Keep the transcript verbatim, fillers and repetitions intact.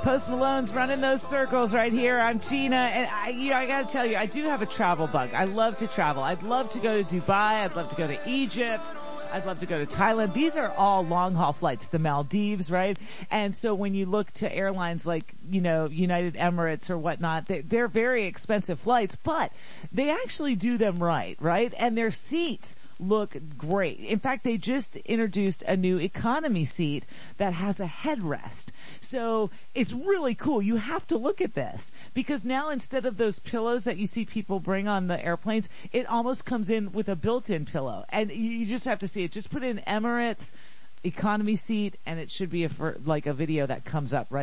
Post Malone's running those circles right here. I'm Gina, and I, you know, I gotta tell you, I do have a travel bug. I love to travel. I'd love to go to Dubai. I'd love to go to Egypt. I'd love to go to Thailand. These are all long haul flights, the Maldives, right? And so when you look to airlines like, you know, United Emirates or whatnot, they, they're very expensive flights, but they actually do them right, right? And their seats look great. In fact, they just introduced a new economy seat that has a headrest. So it's really cool. You have to look at this because now instead of those pillows that you see people bring on the airplanes, it almost comes in with a built-in pillow. And you just have to see it. Just put in Emirates economy seat and it should be a, for, like a video that comes up right